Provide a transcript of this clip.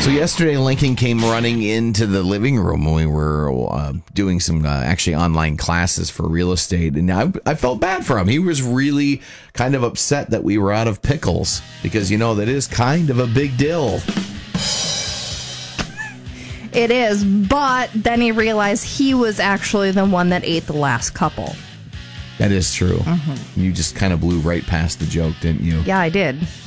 So yesterday, Lincoln came running into the living room when we were doing some actually online classes for real estate. And I felt bad for him. He was really kind of upset that we were out of pickles because, that is kind of a big deal. It is, but then he realized he was actually the one that ate the last couple. That is true. Mm-hmm. You just kind of blew right past the joke, didn't you? Yeah, I did.